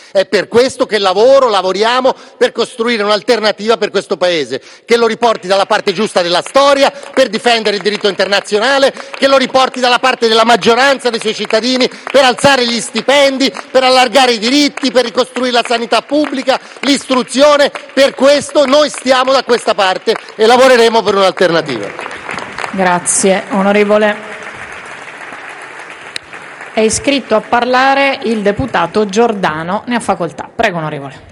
È per questo che lavoriamo per costruire un'alternativa per questo Paese, che lo riporti dalla parte giusta della storia per difendere il diritto internazionale, che lo riporti dalla parte della maggioranza dei suoi cittadini per alzare gli stipendi, per allargare i diritti, per ricostruire la sanità pubblica, l'istruzione. Per questo noi stiamo da questa parte e lavoreremo per un'alternativa. Grazie. Onorevole. È iscritto a parlare il deputato Giordano. Ne ha facoltà. Prego, onorevole.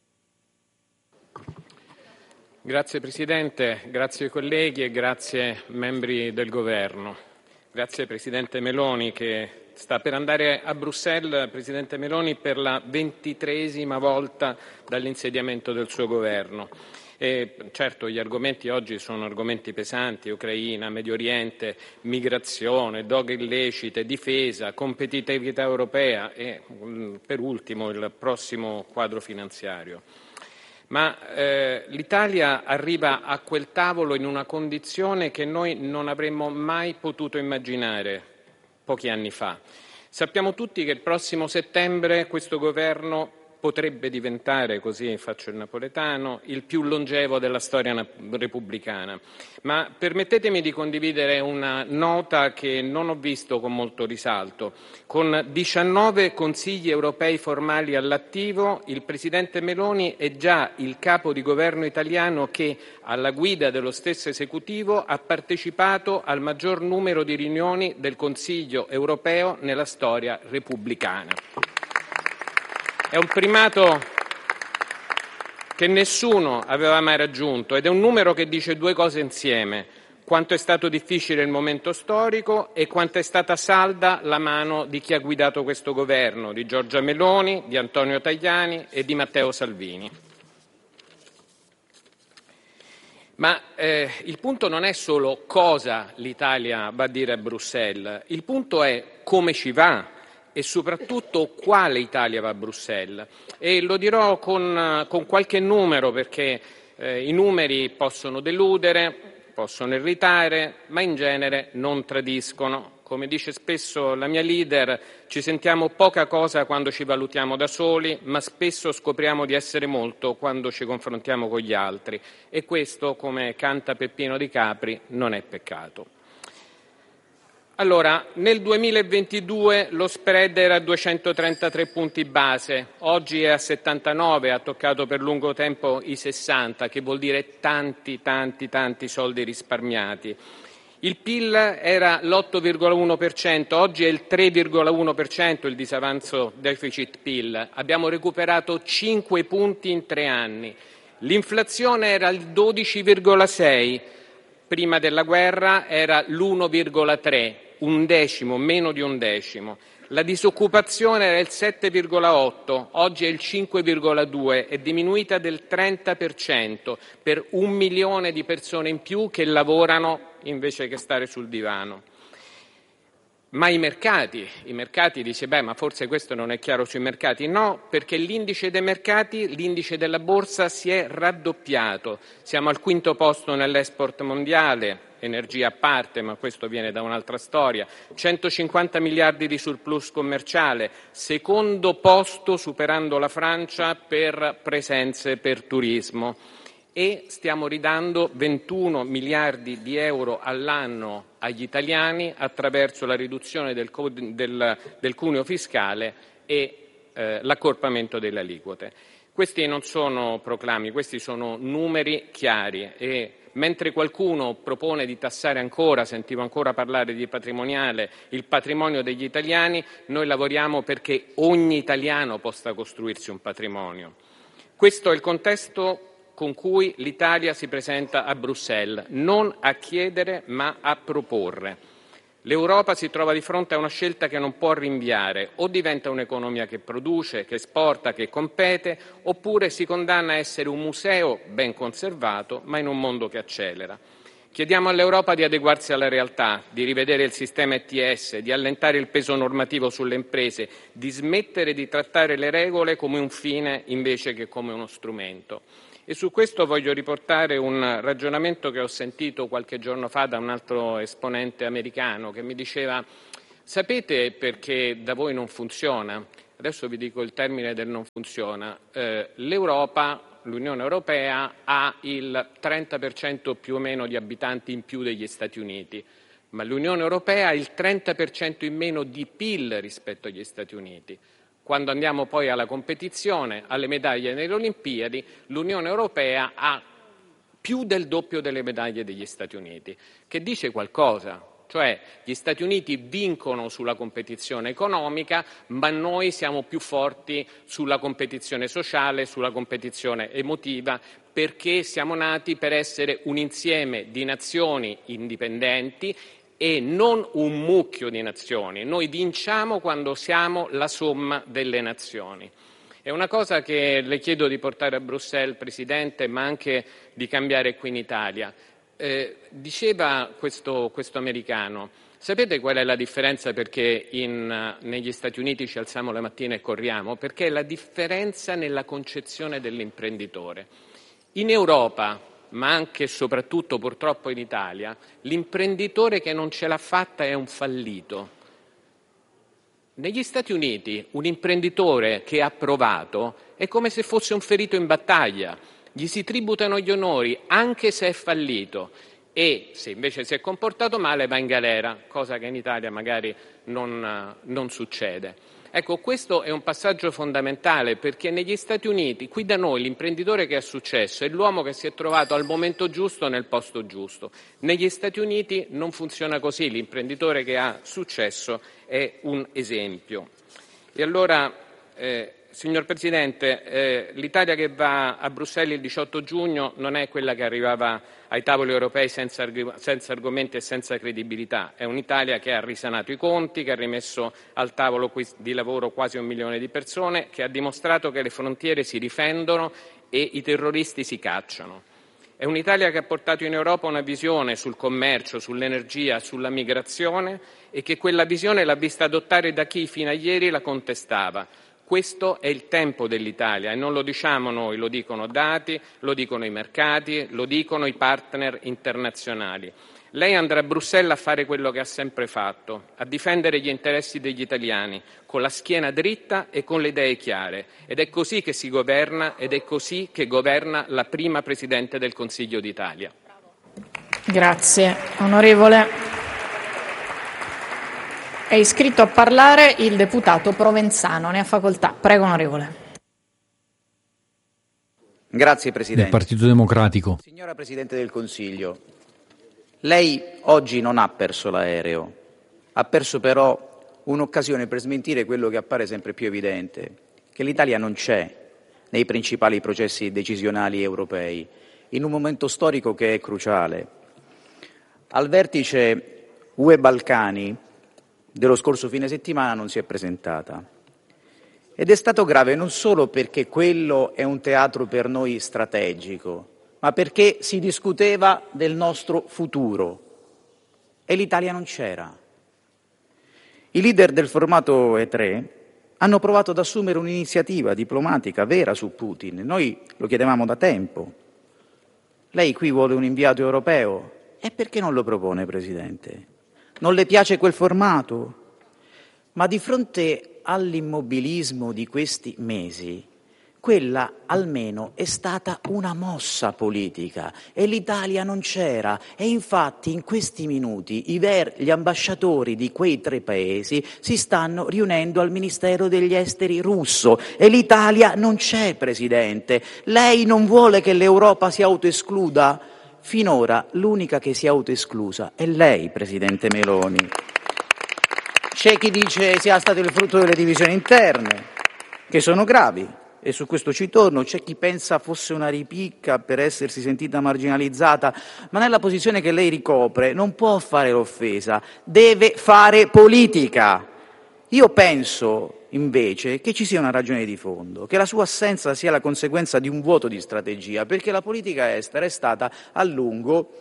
Grazie Presidente, grazie colleghi e grazie membri del Governo. Grazie Presidente Meloni che sta per andare a Bruxelles, Presidente Meloni, per la 23ª volta dall'insediamento del suo Governo. E certo gli argomenti oggi sono argomenti pesanti: Ucraina, Medio Oriente, migrazione, droghe illecite, difesa, competitività europea e per ultimo il prossimo quadro finanziario. Ma l'Italia arriva a quel tavolo in una condizione che noi non avremmo mai potuto immaginare pochi anni fa. Sappiamo tutti che il prossimo settembre questo governo potrebbe diventare, così faccio il napoletano, il più longevo della storia repubblicana. Ma permettetemi di condividere una nota che non ho visto con molto risalto. Con 19 consigli europei formali all'attivo, il Presidente Meloni è già il capo di governo italiano che, alla guida dello stesso esecutivo, ha partecipato al maggior numero di riunioni del Consiglio europeo nella storia repubblicana. È un primato che nessuno aveva mai raggiunto ed è un numero che dice due cose insieme: quanto è stato difficile il momento storico e quanto è stata salda la mano di chi ha guidato questo governo, di Giorgia Meloni, di Antonio Tajani e di Matteo Salvini. Ma il punto non è solo cosa l'Italia va a dire a Bruxelles, il punto è come ci va e soprattutto quale Italia va a Bruxelles. E lo dirò con qualche numero, perché i numeri possono deludere, possono irritare, ma in genere non tradiscono. Come dice spesso la mia leader, ci sentiamo poca cosa quando ci valutiamo da soli, ma spesso scopriamo di essere molto quando ci confrontiamo con gli altri. E questo, come canta Peppino Di Capri, non è peccato. Allora, nel 2022 lo spread era a 233 punti base, oggi è a 79, ha toccato per lungo tempo i 60, che vuol dire tanti soldi risparmiati. Il PIL era l'8,1%, oggi è il 3,1% il disavanzo deficit PIL. Abbiamo recuperato 5 punti in 3 anni. L'inflazione era il 12,6%. Prima della guerra era l'1,3, un decimo, meno di un decimo. La disoccupazione era il 7,8, oggi è il 5,2, è diminuita del 30% per 1 milione di persone in più che lavorano invece che stare sul divano. Ma i mercati dice, ma forse questo non è chiaro sui mercati. No, perché l'indice dei mercati, l'indice della borsa si è raddoppiato. Siamo al 5° posto nell'export mondiale, energia a parte, ma questo viene da un'altra storia. 150 miliardi di surplus commerciale, 2° posto superando la Francia per presenze per turismo. E stiamo ridando 21 miliardi di euro all'anno agli italiani attraverso la riduzione del cuneo fiscale e l'accorpamento delle aliquote. Questi non sono proclami, questi sono numeri chiari e mentre qualcuno propone di tassare ancora, sentivo ancora parlare di patrimoniale, il patrimonio degli italiani, noi lavoriamo perché ogni italiano possa costruirsi un patrimonio. Questo è il contesto con cui l'Italia si presenta a Bruxelles, non a chiedere ma a proporre. L'Europa si trova di fronte a una scelta che non può rinviare: o diventa un'economia che produce, che esporta, che compete, oppure si condanna a essere un museo ben conservato ma in un mondo che accelera. Chiediamo all'Europa di adeguarsi alla realtà, di rivedere il sistema ETS, di allentare il peso normativo sulle imprese, di smettere di trattare le regole come un fine invece che come uno strumento. E su questo voglio riportare un ragionamento che ho sentito qualche giorno fa da un altro esponente americano che mi diceva: sapete perché da voi non funziona? adesso vi dico il termine del non funziona, l'Unione Europea ha il 30% più o meno di abitanti in più degli Stati Uniti, ma l'Unione Europea ha il 30% in meno di PIL rispetto agli Stati Uniti. Quando andiamo poi alla competizione, alle medaglie nelle Olimpiadi, l'Unione Europea ha più del doppio delle medaglie degli Stati Uniti, che dice qualcosa. Cioè gli Stati Uniti vincono sulla competizione economica, ma noi siamo più forti sulla competizione sociale, sulla competizione emotiva, perché siamo nati per essere un insieme di nazioni indipendenti e non un mucchio di nazioni. Noi vinciamo quando siamo la somma delle nazioni. È una cosa che le chiedo di portare a Bruxelles, Presidente, ma anche di cambiare qui in Italia. Diceva questo americano, sapete qual è la differenza perché negli Stati Uniti ci alziamo la mattina e corriamo? Perché è la differenza nella concezione dell'imprenditore. In Europa, ma anche e soprattutto purtroppo in Italia, l'imprenditore che non ce l'ha fatta è un fallito. Negli Stati Uniti un imprenditore che ha provato è come se fosse un ferito in battaglia, gli si tributano gli onori anche se è fallito e se invece si è comportato male va in galera, cosa che in Italia magari non succede. Ecco, questo è un passaggio fondamentale perché negli Stati Uniti, qui da noi, l'imprenditore che ha successo è l'uomo che si è trovato al momento giusto nel posto giusto. Negli Stati Uniti non funziona così, l'imprenditore che ha successo è un esempio. E allora, signor Presidente, l'Italia che va a Bruxelles il 18 giugno non è quella che arrivava ai tavoli europei senza argomenti e senza credibilità. È un'Italia che ha risanato i conti, che ha rimesso al tavolo di lavoro quasi 1 milione di persone, che ha dimostrato che le frontiere si difendono e i terroristi si cacciano. È un'Italia che ha portato in Europa una visione sul commercio, sull'energia, sulla migrazione e che quella visione l'ha vista adottare da chi fino a ieri la contestava. Questo è il tempo dell'Italia e non lo diciamo noi, lo dicono dati, lo dicono i mercati, lo dicono i partner internazionali. Lei andrà a Bruxelles a fare quello che ha sempre fatto, a difendere gli interessi degli italiani, con la schiena dritta e con le idee chiare. Ed è così che si governa ed è così che governa la prima Presidente del Consiglio d'Italia. Grazie. Onorevole. È iscritto a parlare il deputato Provenzano. Ne ha facoltà. Prego, onorevole. Grazie, Presidente. Del Partito Democratico. Signora Presidente del Consiglio, lei oggi non ha perso l'aereo, ha perso però un'occasione per smentire quello che appare sempre più evidente, che l'Italia non c'è nei principali processi decisionali europei, in un momento storico che è cruciale. Al vertice UE Balcani dello scorso fine settimana non si è presentata. Ed è stato grave non solo perché quello è un teatro per noi strategico, ma perché si discuteva del nostro futuro e l'Italia non c'era. I leader del formato E3 hanno provato ad assumere un'iniziativa diplomatica vera su Putin. Noi lo chiedevamo da tempo. Lei qui vuole un inviato europeo. E perché non lo propone, Presidente? Non le piace quel formato? Ma di fronte all'immobilismo di questi mesi, quella almeno è stata una mossa politica e l'Italia non c'era e infatti in questi minuti gli ambasciatori di quei 3 paesi si stanno riunendo al Ministero degli Esteri russo e l'Italia non c'è, Presidente. Lei non vuole che l'Europa si autoescluda? Finora l'unica che si è autoesclusa è lei, Presidente Meloni. C'è chi dice sia stato il frutto delle divisioni interne, che sono gravi, e su questo ci torno. C'è chi pensa fosse una ripicca per essersi sentita marginalizzata, ma nella posizione che lei ricopre non può fare l'offesa, deve fare politica. Io penso invece che ci sia una ragione di fondo, che la sua assenza sia la conseguenza di un vuoto di strategia, perché la politica estera è stata a lungo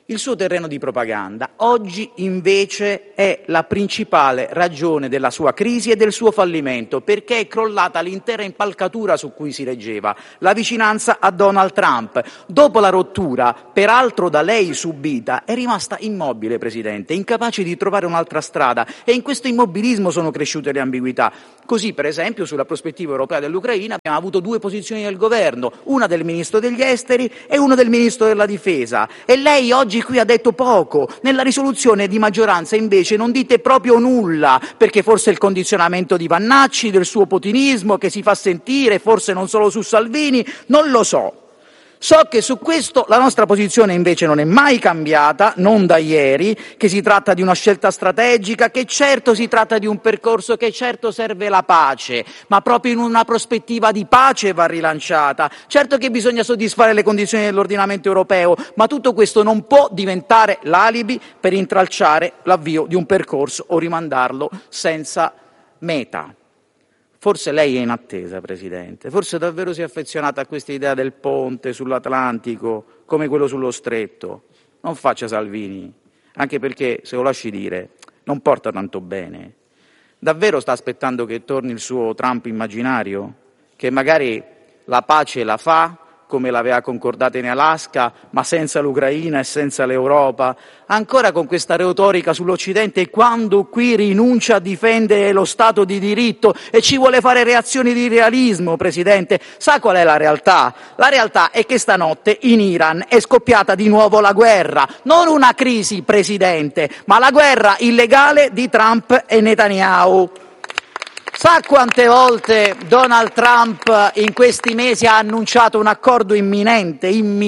il suo terreno di propaganda. Oggi invece è la principale ragione della sua crisi e del suo fallimento, perché è crollata l'intera impalcatura su cui si reggeva, la vicinanza a Donald Trump. Dopo la rottura, peraltro da lei subita, è rimasta immobile, Presidente, incapace di trovare un'altra strada, e in questo immobilismo sono cresciute le ambiguità. Così, per esempio, sulla prospettiva europea dell'Ucraina abbiamo avuto due posizioni del governo, una del Ministro degli Esteri e una del Ministro della Difesa, e lei oggi qui ha detto poco. Nella risoluzione di maggioranza invece non dite proprio nulla, perché forse il condizionamento di Vannacci, del suo putinismo che si fa sentire, forse non solo su Salvini, non lo so. So che su questo la nostra posizione invece non è mai cambiata, non da ieri, che si tratta di una scelta strategica, che certo si tratta di un percorso che certo serve la pace, ma proprio in una prospettiva di pace va rilanciata. Certo che bisogna soddisfare le condizioni dell'ordinamento europeo, ma tutto questo non può diventare l'alibi per intralciare l'avvio di un percorso o rimandarlo senza meta. Forse lei è in attesa, Presidente, forse davvero si è affezionata a questa idea del ponte sull'Atlantico come quello sullo Stretto. Non faccia Salvini, anche perché, se lo lasci dire, non porta tanto bene. Davvero sta aspettando che torni il suo Trump immaginario? Che magari la pace la fa, come l'aveva concordata in Alaska, ma senza l'Ucraina e senza l'Europa, ancora con questa retorica sull'Occidente, quando qui rinuncia a difendere lo Stato di diritto e ci vuole fare reazioni di realismo, Presidente. Sa qual è la realtà? La realtà è che stanotte in Iran è scoppiata di nuovo la guerra, non una crisi, Presidente, ma la guerra illegale di Trump e Netanyahu. Sa quante volte Donald Trump in questi mesi ha annunciato un accordo imminente?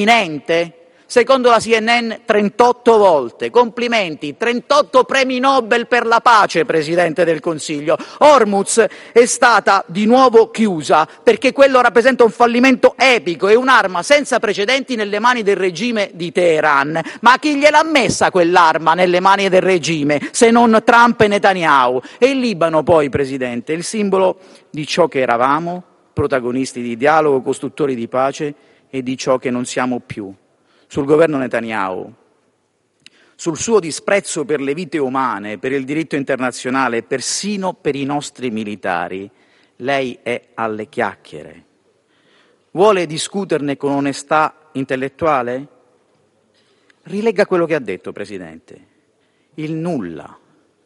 Secondo la CNN 38 volte. Complimenti, 38 premi Nobel per la pace, Presidente del Consiglio. Hormuz è stata di nuovo chiusa perché quello rappresenta un fallimento epico e un'arma senza precedenti nelle mani del regime di Teheran. Ma chi gliel'ha messa quell'arma nelle mani del regime, se non Trump e Netanyahu? E il Libano poi, Presidente, è il simbolo di ciò che eravamo, protagonisti di dialogo, costruttori di pace, e di ciò che non siamo più. Sul governo Netanyahu, sul suo disprezzo per le vite umane, per il diritto internazionale, persino per i nostri militari, lei è alle chiacchiere. Vuole discuterne con onestà intellettuale? Rilegga quello che ha detto, Presidente. Il nulla.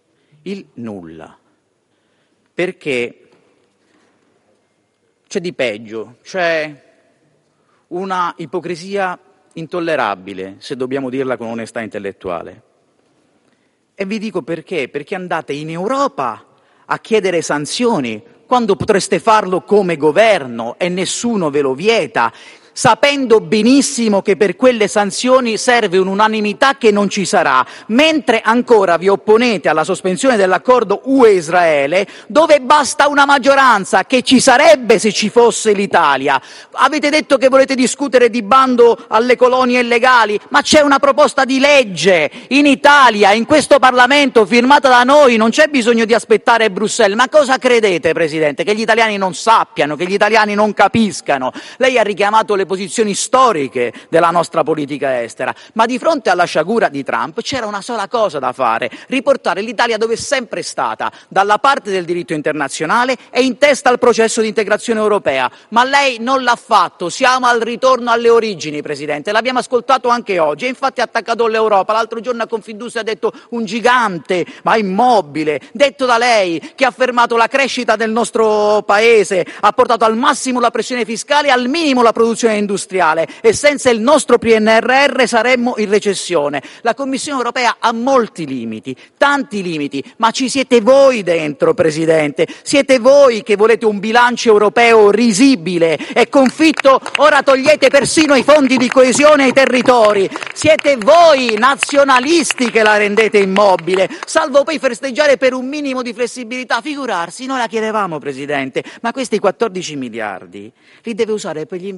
Perché c'è di peggio, c'è una ipocrisia intollerabile, se dobbiamo dirla con onestà intellettuale. E vi dico perché. Perché andate in Europa a chiedere sanzioni quando potreste farlo come governo e nessuno ve lo vieta, sapendo benissimo che per quelle sanzioni serve un'unanimità che non ci sarà, mentre ancora vi opponete alla sospensione dell'accordo UE-Israele, dove basta una maggioranza, che ci sarebbe se ci fosse l'Italia. Avete detto che volete discutere di bando alle colonie illegali, ma c'è una proposta di legge in Italia, in questo Parlamento, firmata da noi, non c'è bisogno di aspettare Bruxelles. Ma cosa credete, Presidente? Che gli italiani non sappiano, che gli italiani non capiscano? Lei ha richiamato le posizioni storiche della nostra politica estera, ma di fronte alla sciagura di Trump c'era una sola cosa da fare: riportare l'Italia dove è sempre stata, dalla parte del diritto internazionale e in testa al processo di integrazione europea. Ma lei non l'ha fatto, siamo al ritorno alle origini, Presidente, l'abbiamo ascoltato anche oggi, e infatti ha attaccato l'Europa. L'altro giorno a Confindustria ha detto un gigante, ma immobile, detto da lei, che ha fermato la crescita del nostro Paese, ha portato al massimo la pressione fiscale e al minimo la produzione industriale, e senza il nostro PNRR saremmo in recessione. La Commissione europea ha molti limiti, tanti limiti, ma ci siete voi dentro, Presidente. Siete voi che volete un bilancio europeo risibile e confitto, ora togliete persino i fondi di coesione ai territori. Siete voi nazionalisti che la rendete immobile, salvo poi festeggiare per un minimo di flessibilità. Figurarsi, noi la chiedevamo, Presidente, ma questi 14 miliardi li deve usare per gli investimenti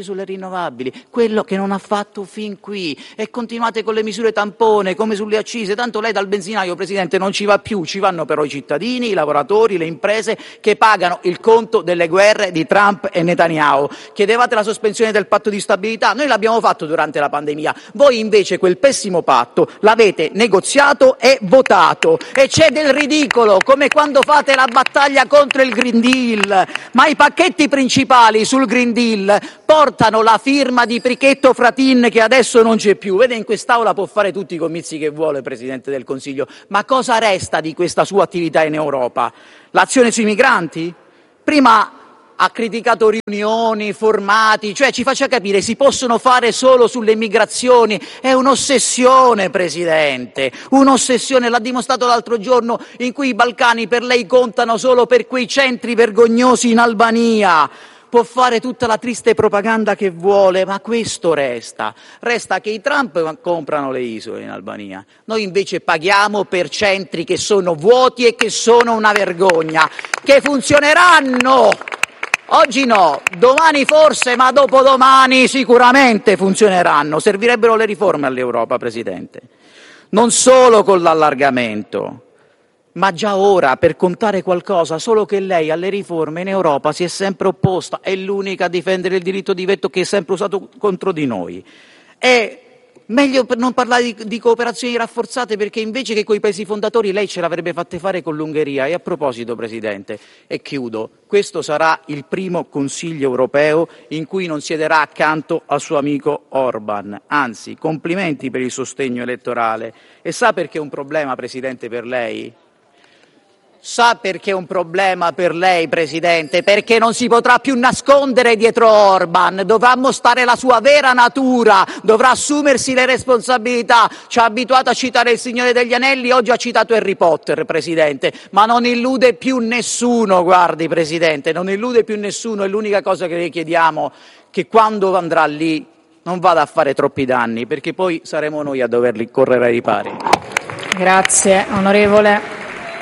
sulle rinnovabili, quello che non ha fatto fin qui, e continuate con le misure tampone come sulle accise, tanto lei dal benzinaio, Presidente, non ci va più, ci vanno però i cittadini, i lavoratori, le imprese che pagano il conto delle guerre di Trump e Netanyahu. Chiedevate la sospensione del patto di stabilità, noi l'abbiamo fatto durante la pandemia, voi invece quel pessimo patto l'avete negoziato e votato, e c'è del ridicolo, come quando fate la battaglia contro il Green Deal, ma i pacchetti principali sul Green Deal portano la firma di Pichetto Fratin, che adesso non c'è più. Vede, in quest'Aula può fare tutti i comizi che vuole, Presidente del Consiglio, ma cosa resta di questa sua attività in Europa? L'azione sui migranti? Prima ha criticato riunioni, formati, cioè ci faccia capire, si possono fare solo sulle migrazioni. È un'ossessione, Presidente, un'ossessione, l'ha dimostrato l'altro giorno, in cui i Balcani per lei contano solo per quei centri vergognosi in Albania. Può fare tutta la triste propaganda che vuole, ma questo resta che i Trump comprano le isole in Albania, noi invece paghiamo per centri che sono vuoti e che sono una vergogna, che funzioneranno. Oggi no, domani forse, ma dopodomani sicuramente funzioneranno. Servirebbero le riforme all'Europa, Presidente, non solo con l'allargamento, ma già ora, per contare qualcosa, solo che lei alle riforme in Europa si è sempre opposta, è l'unica a difendere il diritto di veto che è sempre usato contro di noi. È meglio per non parlare di cooperazioni rafforzate, perché invece che coi paesi fondatori lei ce l'avrebbe fatte fare con l'Ungheria. E a proposito, Presidente, e chiudo, questo sarà il primo Consiglio europeo in cui non siederà accanto al suo amico Orban. Anzi, complimenti per il sostegno elettorale. E sa perché è un problema, Presidente, per lei? Sa perché è un problema per lei, Presidente? Perché non si potrà più nascondere dietro Orban, dovrà mostrare la sua vera natura, dovrà assumersi le responsabilità. Ci ha abituato a citare Il Signore degli Anelli, oggi ha citato Harry Potter, Presidente, ma non illude più nessuno, guardi, Presidente, non illude più nessuno, e l'unica cosa che le chiediamo è che quando andrà lì non vada a fare troppi danni, perché poi saremo noi a doverli correre ai ripari. Grazie, onorevole.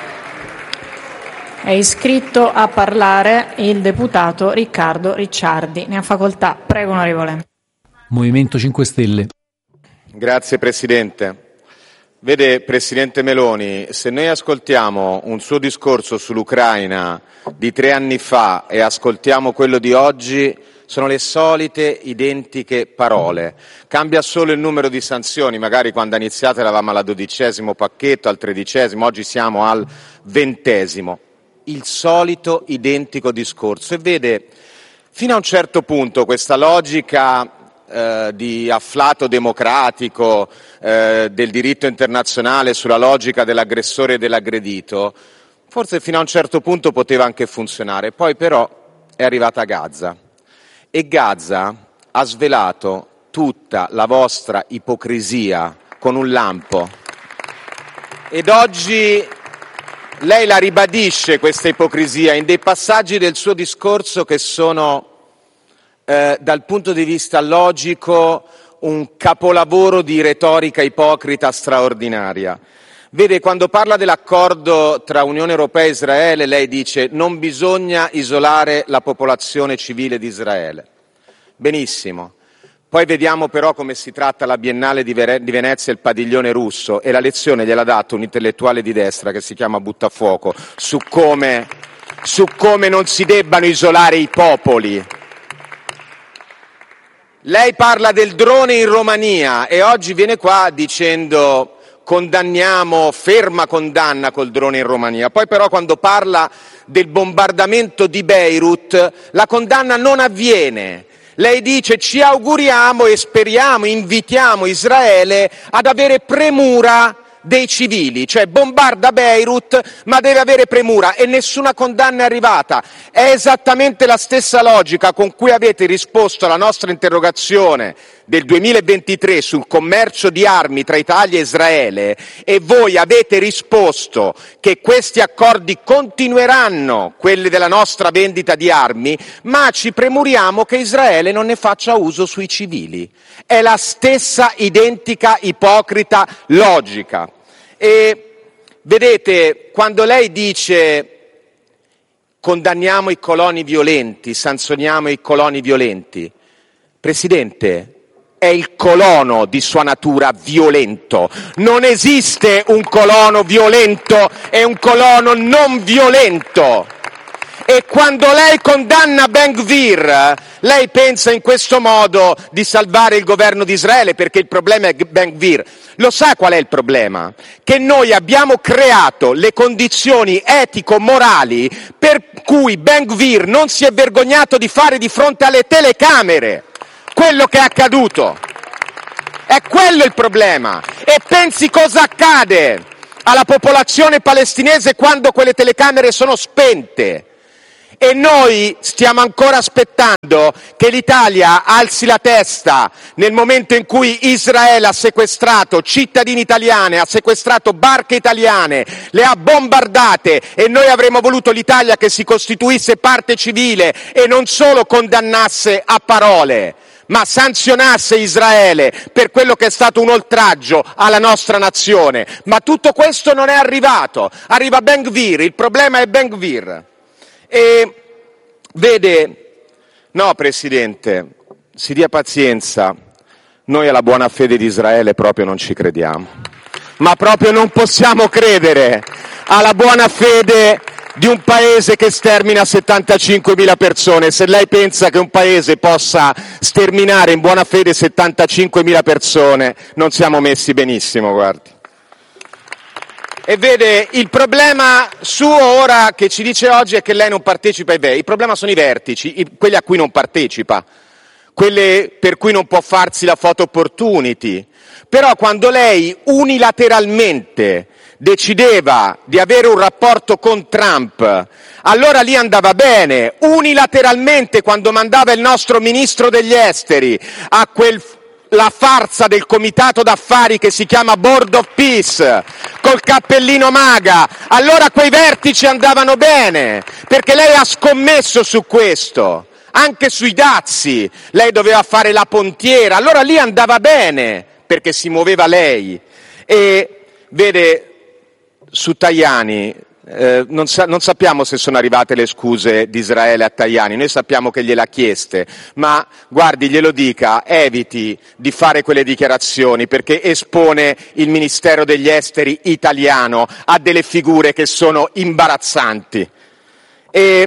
È iscritto a parlare il deputato Riccardo Ricciardi. Ne ha facoltà. Prego, onorevole. Movimento 5 Stelle. Grazie Presidente. Vede, Presidente Meloni, se noi ascoltiamo un suo discorso sull'Ucraina di 3 anni fa e ascoltiamo quello di oggi, sono le solite identiche parole. Cambia solo il numero di sanzioni, magari quando ha iniziato eravamo al 12° pacchetto, al 13°, oggi siamo al 20°. Il solito identico discorso. E vede, fino a un certo punto questa logica di afflato democratico del diritto internazionale sulla logica dell'aggressore e dell'aggredito, forse fino a un certo punto poteva anche funzionare. Poi però è arrivata Gaza, e Gaza ha svelato tutta la vostra ipocrisia con un lampo. Ed oggi lei la ribadisce questa ipocrisia in dei passaggi del suo discorso che sono, dal punto di vista logico, un capolavoro di retorica ipocrita straordinaria. Vede, quando parla dell'accordo tra Unione Europea e Israele, lei dice non bisogna isolare la popolazione civile di Israele. Benissimo. Poi vediamo però come si tratta la Biennale di Venezia e il padiglione russo, e la lezione gliel'ha dato un intellettuale di destra che si chiama Buttafuoco su come non si debbano isolare i popoli. Lei parla del drone in Romania e oggi viene qua dicendo condanniamo, ferma condanna col drone in Romania. Poi però quando parla del bombardamento di Beirut la condanna non avviene. Lei dice ci auguriamo e speriamo, invitiamo Israele ad avere premura dei civili, cioè bombarda Beirut ma deve avere premura, e nessuna condanna è arrivata. È esattamente la stessa logica con cui avete risposto alla nostra interrogazione del 2023 sul commercio di armi tra Italia e Israele, e voi avete risposto che questi accordi continueranno, quelli della nostra vendita di armi, ma ci premuriamo che Israele non ne faccia uso sui civili. È la stessa identica ipocrita logica. E vedete, quando lei dice condanniamo i coloni violenti, sanzioniamo i coloni violenti, Presidente, è il colono di sua natura violento. Non esiste un colono violento e un colono non violento. E quando lei condanna Ben-Gvir, lei pensa in questo modo di salvare il governo di Israele, perché il problema è Ben-Gvir. Lo sa qual è il problema? Che noi abbiamo creato le condizioni etico-morali per cui Ben-Gvir non si è vergognato di fare di fronte alle telecamere quello che è accaduto. È quello il problema. E pensi cosa accade alla popolazione palestinese quando quelle telecamere sono spente. E noi stiamo ancora aspettando che l'Italia alzi la testa nel momento in cui Israele ha sequestrato cittadini italiane, ha sequestrato barche italiane, le ha bombardate, e noi avremmo voluto l'Italia che si costituisse parte civile e non solo condannasse a parole, ma sanzionasse Israele per quello che è stato un oltraggio alla nostra nazione. Ma tutto questo non è arrivato. Arriva Ben-Gvir, il problema è Ben-Gvir. E vede, no Presidente, si dia pazienza, noi alla buona fede di Israele proprio non ci crediamo, ma proprio non possiamo credere alla buona fede di un paese che stermina 75.000 persone. Se lei pensa che un paese possa sterminare in buona fede 75.000 persone, non siamo messi benissimo, guardi. E vede, il problema suo ora che ci dice oggi è che lei non partecipa ai VEI. Il problema sono i vertici, quelli a cui non partecipa, quelle per cui non può farsi la photo opportunity. Però quando lei unilateralmente decideva di avere un rapporto con Trump, allora lì andava bene. Unilateralmente, quando mandava il nostro ministro degli esteri a la farsa del comitato d'affari che si chiama Board of Peace, col cappellino MAGA, allora quei vertici andavano bene, perché lei ha scommesso su questo, anche sui dazi, lei doveva fare la pontiera, allora lì andava bene, perché si muoveva lei. E vede, su Tajani, non sappiamo se sono arrivate le scuse di Israele a Tajani, noi sappiamo che gliele ha chieste, ma guardi, glielo dica, eviti di fare quelle dichiarazioni, perché espone il Ministero degli Esteri italiano a delle figure che sono imbarazzanti. E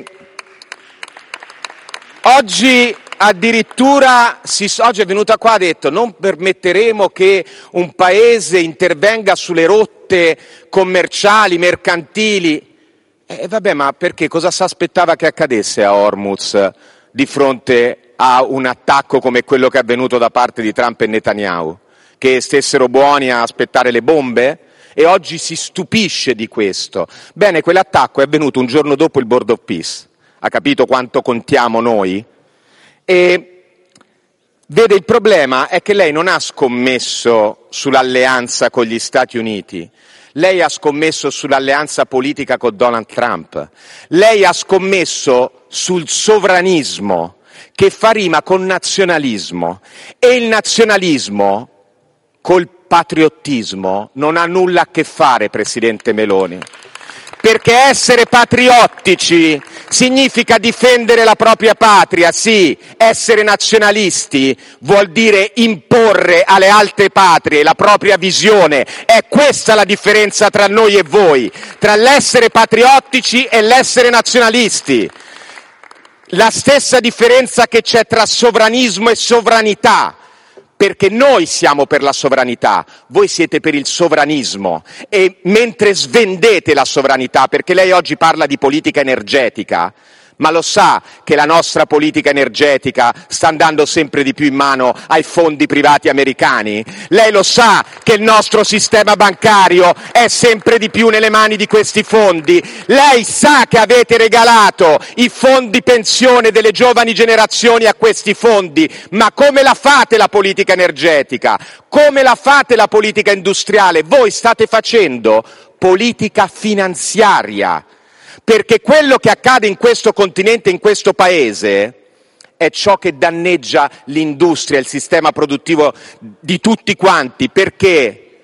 oggi addirittura oggi è venuta qua e ha detto: non permetteremo che un paese intervenga sulle rotte commerciali, mercantili. Vabbè, ma perché? Cosa si aspettava che accadesse a Hormuz di fronte a un attacco come quello che è avvenuto da parte di Trump e Netanyahu? Che stessero buoni a aspettare le bombe? E oggi si stupisce di questo. Bene, quell'attacco è avvenuto un giorno dopo il Board of Peace. Ha capito quanto contiamo noi? E vede, il problema è che lei non ha scommesso sull'alleanza con gli Stati Uniti, lei ha scommesso sull'alleanza politica con Donald Trump, lei ha scommesso sul sovranismo che fa rima con nazionalismo, e il nazionalismo col patriottismo non ha nulla a che fare, Presidente Meloni. Perché essere patriottici significa difendere la propria patria, sì, essere nazionalisti vuol dire imporre alle altre patrie la propria visione. È questa la differenza tra noi e voi, tra l'essere patriottici e l'essere nazionalisti. La stessa differenza che c'è tra sovranismo e sovranità. Perché noi siamo per la sovranità, voi siete per il sovranismo, e mentre svendete la sovranità, perché lei oggi parla di politica energetica, ma lo sa che la nostra politica energetica sta andando sempre di più in mano ai fondi privati americani? Lei lo sa che il nostro sistema bancario è sempre di più nelle mani di questi fondi? Lei sa che avete regalato i fondi pensione delle giovani generazioni a questi fondi? Ma come la fate la politica energetica? Come la fate la politica industriale? Voi state facendo politica finanziaria. Perché quello che accade in questo continente, in questo paese, è ciò che danneggia l'industria, il sistema produttivo di tutti quanti, perché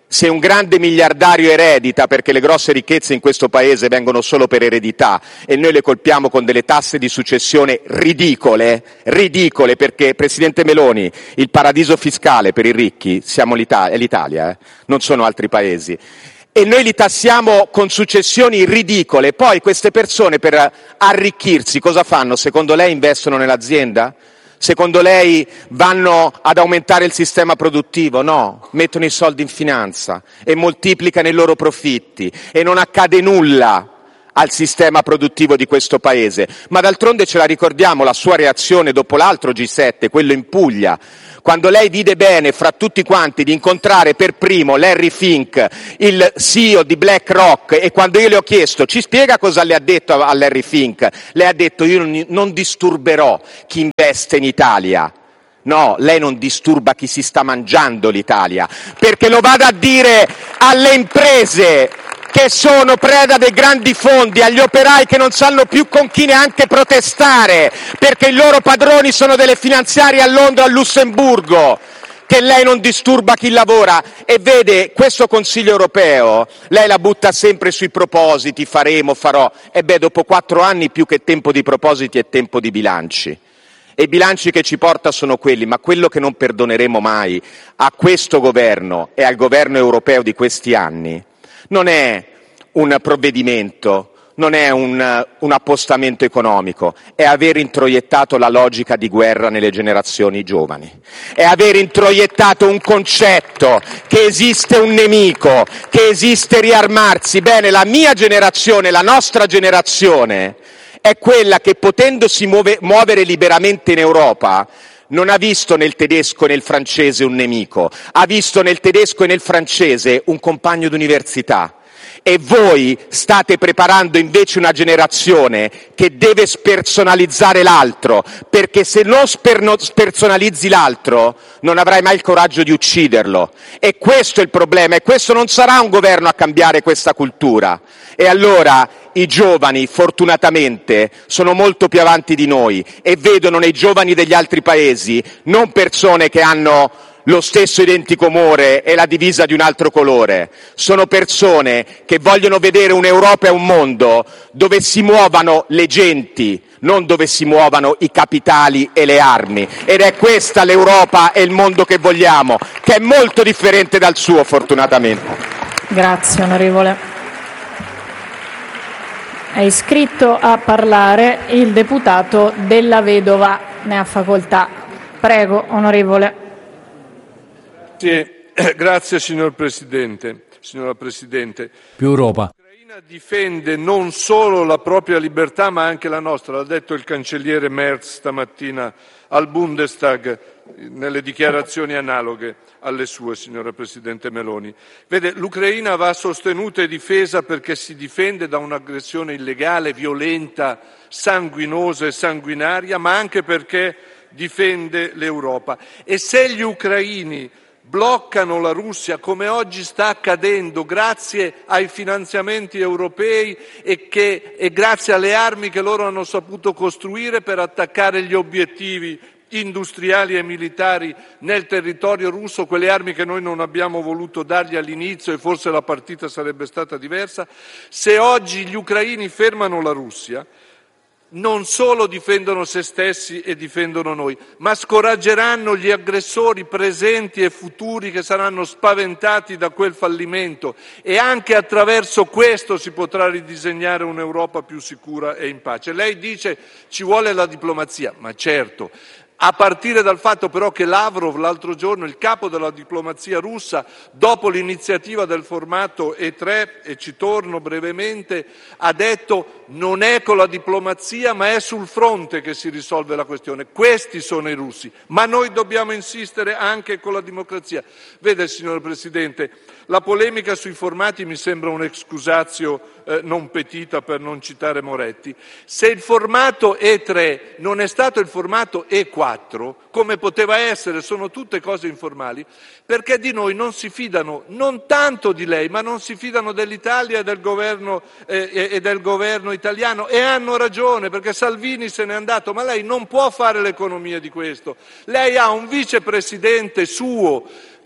Se un grande miliardario eredita, perché le grosse ricchezze in questo paese vengono solo per eredità e noi le colpiamo con delle tasse di successione ridicole, perché, Presidente Meloni, il paradiso fiscale per i ricchi è l'Italia, non sono altri paesi. E noi li tassiamo con successioni ridicole. Poi queste persone, per arricchirsi, cosa fanno? Secondo lei investono nell'azienda? Secondo lei vanno ad aumentare il sistema produttivo? No, mettono i soldi in finanza e moltiplicano i loro profitti e non accade nulla al sistema produttivo di questo Paese. Ma d'altronde ce la ricordiamo la sua reazione dopo l'altro G7, quello in Puglia, quando lei vide bene fra tutti quanti di incontrare per primo Larry Fink, il CEO di BlackRock, e quando io le ho chiesto ci spiega cosa le ha detto a Larry Fink, lei ha detto io non disturberò chi investe in Italia. No, lei non disturba chi si sta mangiando l'Italia, perché lo vada a dire alle imprese che sono preda dei grandi fondi, agli operai che non sanno più con chi neanche protestare, perché i loro padroni sono delle finanziarie a Londra o a Lussemburgo, che lei non disturba chi lavora. E vede, questo Consiglio europeo, lei la butta sempre sui propositi, faremo, farò. E dopo 4 anni più che tempo di propositi è tempo di bilanci. E i bilanci che ci porta sono quelli, ma quello che non perdoneremo mai a questo governo e al governo europeo di questi anni non è un provvedimento, non è un appostamento economico, è aver introiettato la logica di guerra nelle generazioni giovani, è aver introiettato un concetto che esiste un nemico, che esiste riarmarsi. Bene, la mia generazione, la nostra generazione, è quella che potendosi muovere liberamente in Europa non ha visto nel tedesco e nel francese un nemico, ha visto nel tedesco e nel francese un compagno d'università. E voi state preparando invece una generazione che deve spersonalizzare l'altro, perché se non spersonalizzi l'altro non avrai mai il coraggio di ucciderlo. E questo è il problema, e questo non sarà un governo a cambiare questa cultura. E allora i giovani, fortunatamente, sono molto più avanti di noi e vedono nei giovani degli altri paesi non persone che hanno lo stesso identico umore e la divisa di un altro colore, sono persone che vogliono vedere un'Europa e un mondo dove si muovano le genti, non dove si muovano i capitali e le armi. Ed è questa l'Europa e il mondo che vogliamo, che è molto differente dal suo, fortunatamente. Grazie, onorevole. È iscritto a parlare il deputato Della Vedova. Ne ha facoltà. Prego, onorevole. Grazie signora Presidente. Più Europa. L'Ucraina difende non solo la propria libertà ma anche la nostra, l'ha detto il cancelliere Merz stamattina al Bundestag nelle dichiarazioni analoghe alle sue, signora Presidente Meloni. Vede, l'Ucraina va sostenuta e difesa perché si difende da un'aggressione illegale, violenta, sanguinosa e sanguinaria, ma anche perché difende l'Europa. E se gli ucraini bloccano la Russia, come oggi sta accadendo, grazie ai finanziamenti europei e grazie alle armi che loro hanno saputo costruire per attaccare gli obiettivi industriali e militari nel territorio russo, quelle armi che noi non abbiamo voluto dargli all'inizio e forse la partita sarebbe stata diversa. Se oggi gli ucraini fermano la Russia, non solo difendono se stessi e difendono noi, ma scoraggeranno gli aggressori presenti e futuri che saranno spaventati da quel fallimento, e anche attraverso questo si potrà ridisegnare un'Europa più sicura e in pace. Lei dice ci vuole la diplomazia, ma certo, a partire dal fatto però che Lavrov l'altro giorno, il capo della diplomazia russa, dopo l'iniziativa del formato E3, e ci torno brevemente, ha detto non è con la diplomazia ma è sul fronte che si risolve la questione. Questi sono i russi, ma noi dobbiamo insistere anche con la democrazia. Vede, signor Presidente, la polemica sui formati mi sembra un excusatio non petita, per non citare Moretti. Se il formato E3 non è stato il formato E4, come poteva essere, sono tutte cose informali, perché di noi non si fidano, non tanto di lei, ma non si fidano dell'Italia e del governo italiano, e hanno ragione, perché Salvini se n'è andato, ma lei non può fare l'economia di questo. Lei ha un vicepresidente suo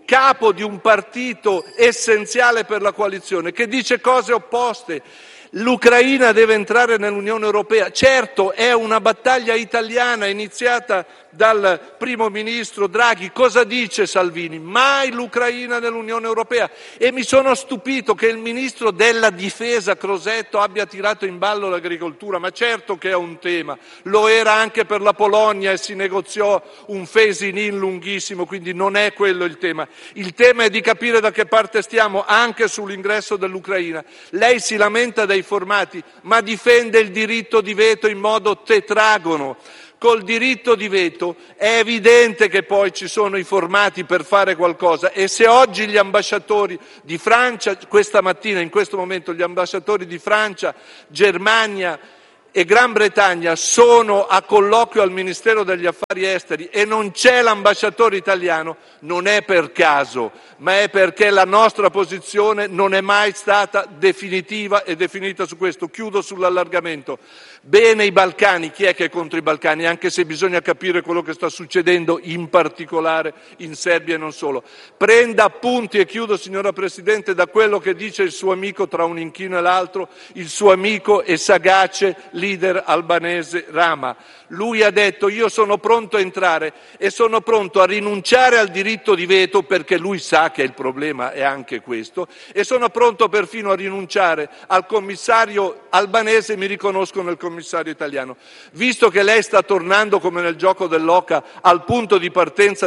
capo di un partito essenziale per la coalizione, che dice cose opposte. L'Ucraina deve entrare nell'Unione Europea. Certo, è una battaglia italiana iniziata dal primo ministro Draghi. Cosa dice Salvini? Mai l'Ucraina nell'Unione Europea. E mi sono stupito che il ministro della difesa Crosetto abbia tirato in ballo l'agricoltura, ma certo che è un tema. Lo era anche per la Polonia e si negoziò un phasing in lunghissimo, quindi non è quello il tema. Il tema è di capire da che parte stiamo anche sull'ingresso dell'Ucraina. Lei si lamenta dei formati, ma difende il diritto di veto in modo tetragono. Col diritto di veto è evidente che poi ci sono i formati per fare qualcosa, e se oggi gli ambasciatori di Francia, questa mattina, in questo momento, gli ambasciatori di Francia, Germania e Gran Bretagna sono a colloquio al Ministero degli Affari Esteri e non c'è l'ambasciatore italiano, non è per caso, ma è perché la nostra posizione non è mai stata definitiva e definita su questo. Chiudo sull'allargamento. Bene i Balcani, chi è che è contro i Balcani? Anche se bisogna capire quello che sta succedendo in particolare in Serbia e non solo. Prenda appunti, e chiudo signora Presidente, da quello che dice il suo amico tra un inchino e l'altro, il suo amico e sagace leader albanese Rama. Lui ha detto: io sono pronto a entrare e sono pronto a rinunciare al diritto di veto, perché lui sa che il problema è anche questo, e sono pronto perfino a rinunciare al commissario albanese, mi riconosco nel commissario italiano. Visto che lei sta tornando, come nel gioco dell'oca, al punto di partenza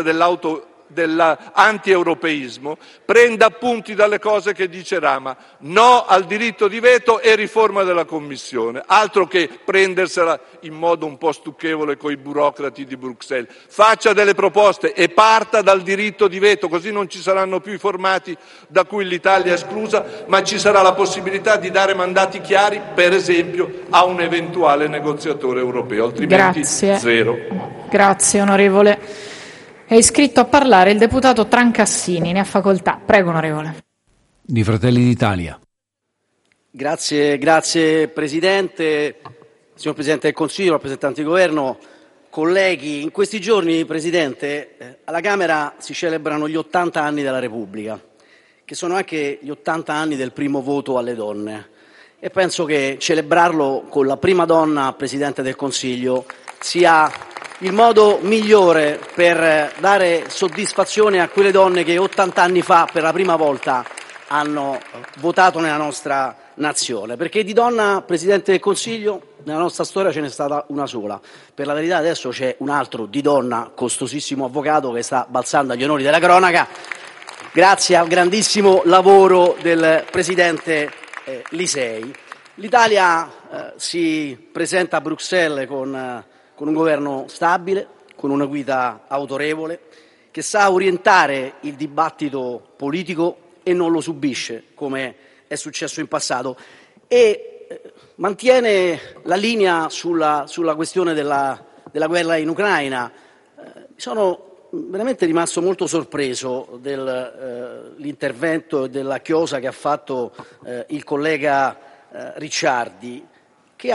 dell'anti-europeismo, prenda appunti dalle cose che dice Rama: no al diritto di veto e riforma della Commissione, altro che prendersela in modo un po' stucchevole coi burocrati di Bruxelles. Faccia delle proposte e parta dal diritto di veto, così non ci saranno più i formati da cui l'Italia è esclusa, ma ci sarà la possibilità di dare mandati chiari, per esempio, a un eventuale negoziatore europeo, altrimenti zero. Grazie onorevole. È iscritto a parlare il deputato Trancassini, ne ha facoltà. Prego, onorevole. Di Fratelli d'Italia. Grazie Presidente, signor Presidente del Consiglio, rappresentanti del Governo, colleghi. In questi giorni, Presidente, alla Camera si celebrano gli 80 anni della Repubblica, che sono anche gli 80 anni del primo voto alle donne. E penso che celebrarlo con la prima donna Presidente del Consiglio sia il modo migliore per dare soddisfazione a quelle donne che 80 anni fa per la prima volta hanno votato nella nostra nazione, perché di donna Presidente del Consiglio nella nostra storia ce n'è stata una sola. Per la verità adesso c'è un altro di donna, costosissimo avvocato, che sta balzando agli onori della cronaca grazie al grandissimo lavoro del Presidente Lisei. L'Italia si presenta a Bruxelles con un governo stabile, con una guida autorevole, che sa orientare il dibattito politico e non lo subisce, come è successo in passato, e mantiene la linea sulla questione della guerra in Ucraina. Sono veramente rimasto molto sorpreso dell'intervento e della chiosa che ha fatto il collega Ricciardi, che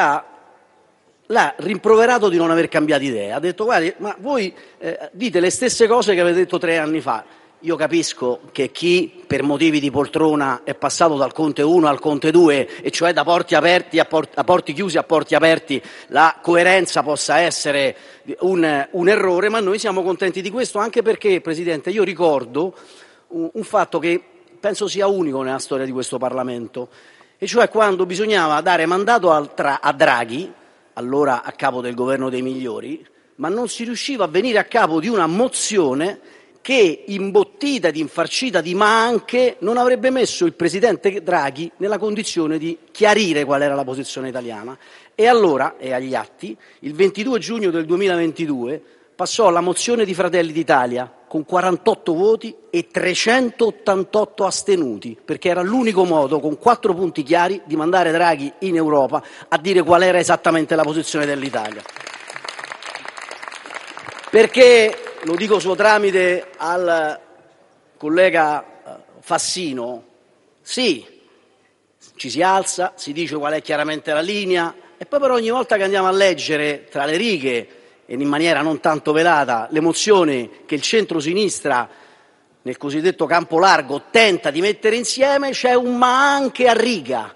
l'ha rimproverato di non aver cambiato idea. Ha detto: guardi, ma voi dite le stesse cose che avete detto 3 anni fa. Io capisco che chi per motivi di poltrona è passato dal Conte 1 al Conte 2, e cioè da porti aperti a porti chiusi a porti aperti, la coerenza possa essere un errore, ma noi siamo contenti di questo, anche perché, Presidente, io ricordo un fatto che penso sia unico nella storia di questo Parlamento, e cioè quando bisognava dare mandato a Draghi, allora a capo del governo dei migliori, ma non si riusciva a venire a capo di una mozione che, imbottita ed infarcita di ma anche, non avrebbe messo il Presidente Draghi nella condizione di chiarire qual era la posizione italiana. E allora, è agli atti, il 22 giugno del 2022 passò la mozione di Fratelli d'Italia con 48 voti e 388 astenuti, perché era l'unico modo, con 4 punti chiari, di mandare Draghi in Europa a dire qual era esattamente la posizione dell'Italia. Perché, lo dico suo tramite al collega Fassino, sì, ci si alza, si dice qual è chiaramente la linea, e poi però ogni volta che andiamo a leggere tra le righe, e in maniera non tanto velata, le mozioni che il centro-sinistra nel cosiddetto campo largo, tenta di mettere insieme, c'è un ma anche a riga,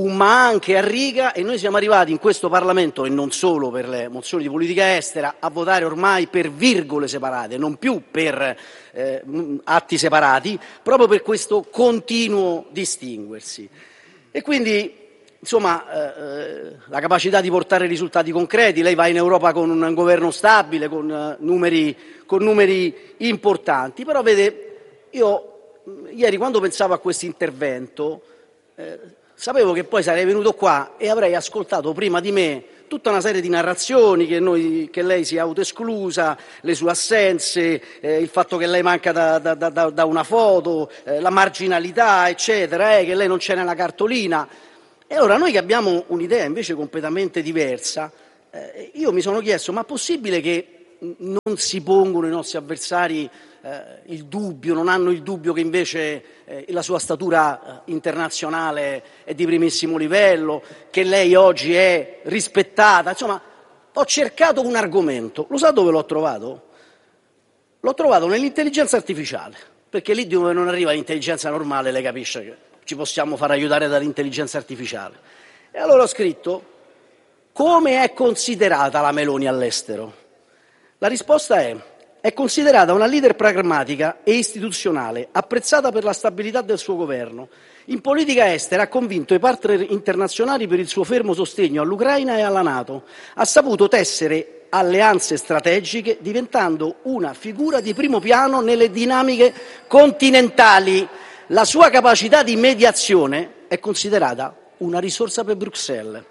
e noi siamo arrivati in questo Parlamento, e non solo per le mozioni di politica estera, a votare ormai per virgole separate, non più per atti separati, proprio per questo continuo distinguersi. E quindi, insomma, la capacità di portare risultati concreti, lei va in Europa con un governo stabile, con numeri importanti, però vede, io ieri quando pensavo a questo intervento sapevo che poi sarei venuto qua e avrei ascoltato prima di me tutta una serie di narrazioni che lei si è autoesclusa, le sue assenze, il fatto che lei manca da una foto, la marginalità, eccetera, che lei non c'è nella cartolina. E allora noi che abbiamo un'idea invece completamente diversa, io mi sono chiesto, ma è possibile che non si pongono i nostri avversari il dubbio, non hanno il dubbio che invece la sua statura internazionale è di primissimo livello, che lei oggi è rispettata? Insomma, ho cercato un argomento, lo sa dove l'ho trovato? L'ho trovato nell'intelligenza artificiale, perché lì dove non arriva l'intelligenza normale lei capisce che ci possiamo far aiutare dall'intelligenza artificiale. E allora ho scritto: come è considerata la Meloni all'estero? La risposta è considerata una leader pragmatica e istituzionale, apprezzata per la stabilità del suo governo. In politica estera ha convinto i partner internazionali per il suo fermo sostegno all'Ucraina e alla NATO. Ha saputo tessere alleanze strategiche, diventando una figura di primo piano nelle dinamiche continentali. La sua capacità di mediazione è considerata una risorsa per Bruxelles.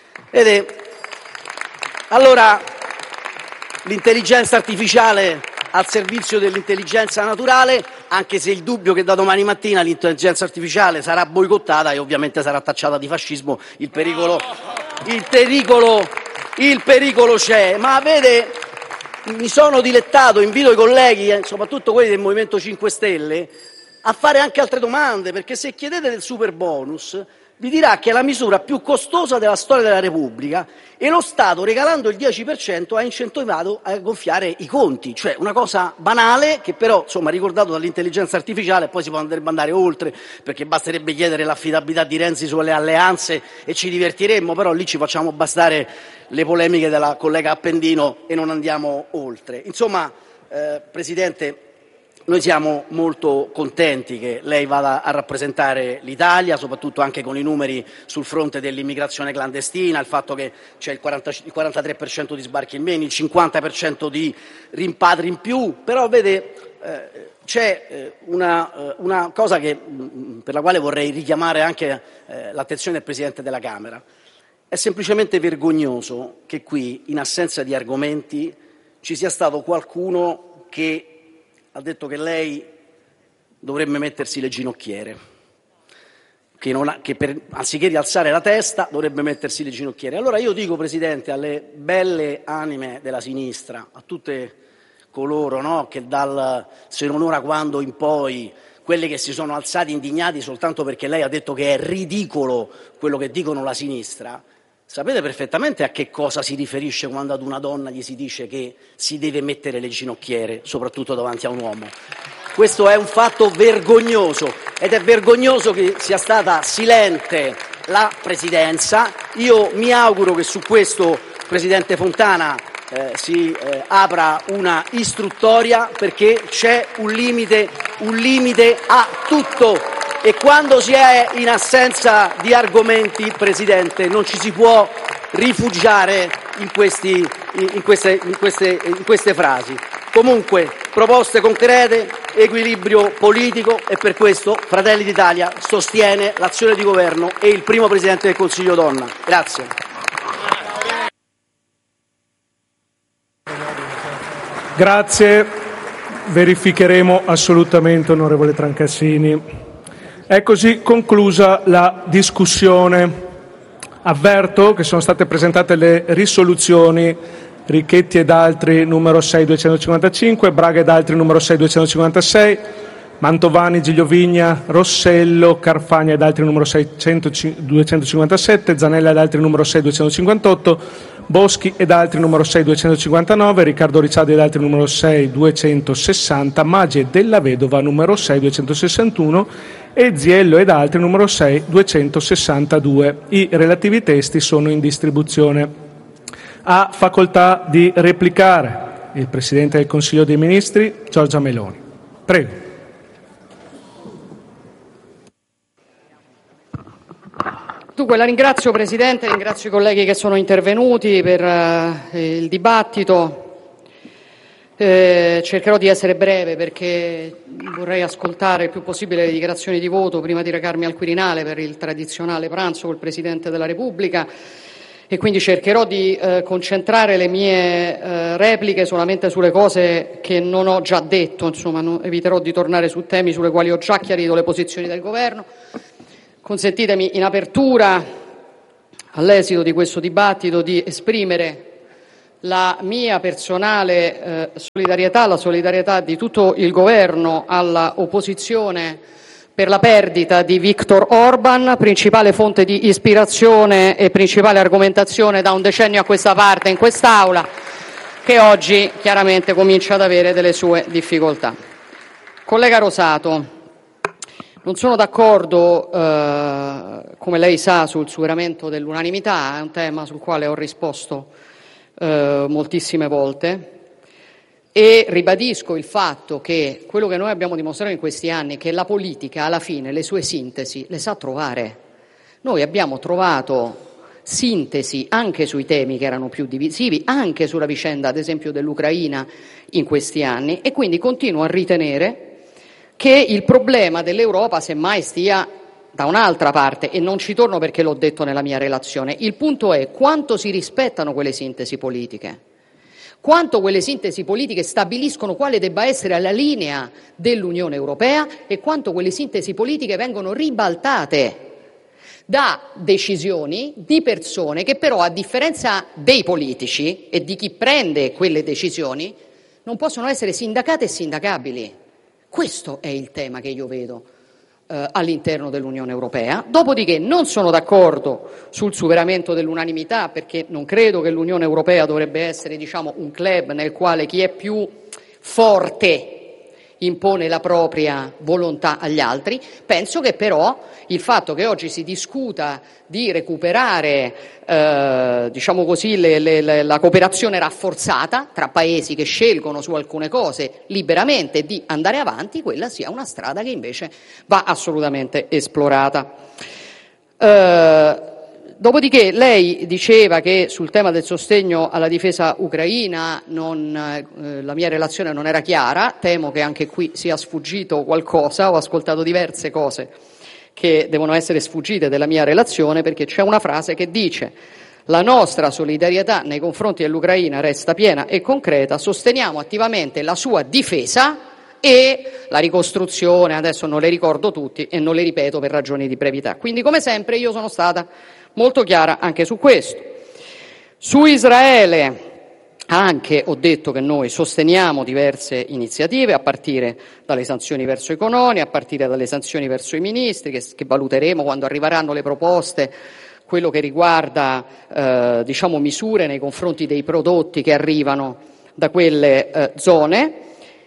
Allora, l'intelligenza artificiale al servizio dell'intelligenza naturale, anche se il dubbio che da domani mattina l'intelligenza artificiale sarà boicottata e ovviamente sarà tacciata di fascismo, il pericolo c'è. Ma vede, mi sono dilettato, invito i colleghi, soprattutto quelli del Movimento 5 Stelle, a fare anche altre domande, perché se chiedete del super bonus vi dirà che è la misura più costosa della storia della Repubblica e lo Stato, regalando il 10%, ha incentivato a gonfiare i conti, cioè una cosa banale che però, insomma, ricordato dall'intelligenza artificiale, poi si può andare oltre, perché basterebbe chiedere l'affidabilità di Renzi sulle alleanze e ci divertiremmo, però lì ci facciamo bastare le polemiche della collega Appendino e non andiamo oltre. Insomma, Presidente, noi siamo molto contenti che lei vada a rappresentare l'Italia, soprattutto anche con i numeri sul fronte dell'immigrazione clandestina, il fatto che c'è il 43% di sbarchi in meno, il 50% di rimpatri in più, però vede, c'è una cosa per la quale vorrei richiamare anche l'attenzione del Presidente della Camera. È semplicemente vergognoso che qui, in assenza di argomenti, ci sia stato qualcuno che ha detto che lei dovrebbe mettersi le ginocchiere, anziché rialzare la testa dovrebbe mettersi le ginocchiere. Allora io dico, Presidente, alle belle anime della sinistra, a tutte coloro che dal Se non ora quando in poi, quelli che si sono alzati indignati soltanto perché lei ha detto che è ridicolo quello che dicono la sinistra, sapete perfettamente a che cosa si riferisce quando ad una donna gli si dice che si deve mettere le ginocchiere, soprattutto davanti a un uomo. Questo è un fatto vergognoso ed è vergognoso che sia stata silente la Presidenza. Io mi auguro che su questo, Presidente Fontana, si apra una istruttoria, perché c'è un limite a tutto. E quando si è in assenza di argomenti, Presidente, non ci si può rifugiare in queste frasi. Comunque, proposte concrete, equilibrio politico, e per questo Fratelli d'Italia sostiene l'azione di governo e il primo Presidente del Consiglio donna. Grazie. Grazie. Verificheremo assolutamente, onorevole Trancassini. È così conclusa la discussione. Avverto che sono state presentate le risoluzioni Richetti ed altri numero 6255, Braga ed altri numero 6256, Mantovani, Gigliovigna, Rossello, Carfagna ed altri numero 257, Zanella ed altri numero 6258, Boschi ed altri numero 6 259, Riccardo Ricciardi ed altri numero 6 260, Maggi e Della Vedova numero 6 261 e Ziello ed altri numero 6 262. I relativi testi sono in distribuzione. Ha facoltà di replicare il Presidente del Consiglio dei Ministri, Giorgia Meloni. Prego. Dunque, la ringrazio Presidente, ringrazio i colleghi che sono intervenuti per il dibattito. Cercherò di essere breve perché vorrei ascoltare il più possibile le dichiarazioni di voto prima di recarmi al Quirinale per il tradizionale pranzo col Presidente della Repubblica e quindi cercherò di concentrare le mie repliche solamente sulle cose che non ho già detto, insomma, eviterò di tornare su temi sulle quali ho già chiarito le posizioni del Governo. Consentitemi in apertura, all'esito di questo dibattito, di esprimere la mia personale solidarietà, la solidarietà di tutto il Governo alla opposizione per la perdita di Viktor Orban, principale fonte di ispirazione e principale argomentazione da un decennio a questa parte in quest'Aula, che oggi chiaramente comincia ad avere delle sue difficoltà. Collega Rosato, non sono d'accordo, come lei sa, sul superamento dell'unanimità, è un tema sul quale ho risposto moltissime volte e ribadisco il fatto che quello che noi abbiamo dimostrato in questi anni è che la politica alla fine le sue sintesi le sa trovare. Noi abbiamo trovato sintesi anche sui temi che erano più divisivi, anche sulla vicenda ad esempio dell'Ucraina in questi anni e quindi continuo a ritenere che il problema dell'Europa semmai stia da un'altra parte e non ci torno perché l'ho detto nella mia relazione. Il punto è quanto si rispettano quelle sintesi politiche, quanto quelle sintesi politiche stabiliscono quale debba essere la linea dell'Unione Europea e quanto quelle sintesi politiche vengono ribaltate da decisioni di persone che però, a differenza dei politici e di chi prende quelle decisioni, non possono essere sindacate e sindacabili. Questo è il tema che io vedo all'interno dell'Unione Europea. Dopodiché non sono d'accordo sul superamento dell'unanimità perché non credo che l'Unione Europea dovrebbe essere, diciamo, un club nel quale chi è più forte impone la propria volontà agli altri. Penso che però il fatto che oggi si discuta di recuperare diciamo così, la cooperazione rafforzata tra paesi che scelgono su alcune cose liberamente di andare avanti, quella sia una strada che invece va assolutamente esplorata. Dopodiché lei diceva che sul tema del sostegno alla difesa ucraina la mia relazione non era chiara, temo che anche qui sia sfuggito qualcosa, ho ascoltato diverse cose che devono essere sfuggite della mia relazione perché c'è una frase che dice: la nostra solidarietà nei confronti dell'Ucraina resta piena e concreta, sosteniamo attivamente la sua difesa e la ricostruzione, adesso non le ricordo tutti e non le ripeto per ragioni di brevità. Quindi come sempre io sono stata molto chiara anche su questo. Su Israele anche ho detto che noi sosteniamo diverse iniziative, a partire dalle sanzioni verso i coloni, a partire dalle sanzioni verso i ministri, che valuteremo quando arriveranno le proposte, quello che riguarda diciamo misure nei confronti dei prodotti che arrivano da quelle zone.